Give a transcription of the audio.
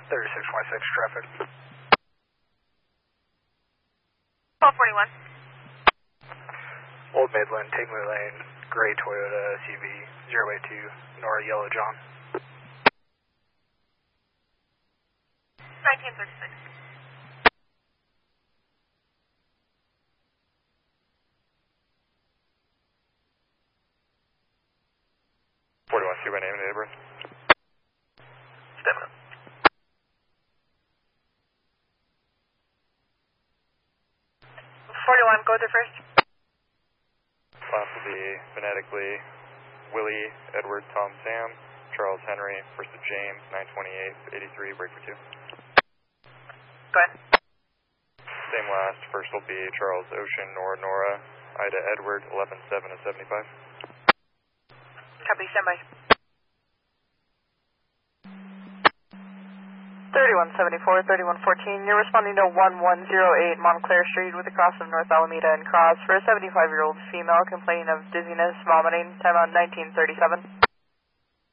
3626 traffic. 1241. Old Midland, Tingley Lane, gray Toyota SUV, 082, Nora Yellow John. 1936. See by name and date of birth. Step up. 41, go with your first. Class will be phonetically Willie, Edward, Tom, Sam, Charles, Henry, first of James, 928, 83, break for 2. Go ahead. Same last, first will be Charles, Ocean, Nora, Nora, Ida, Edward, 11-7 and 75. Copy, standby. 3174, 3114, you're responding to 1108 Montclair Street with the cross of North Alameda and Cross for a 75-year-old female complaining of dizziness, vomiting, time on 1937.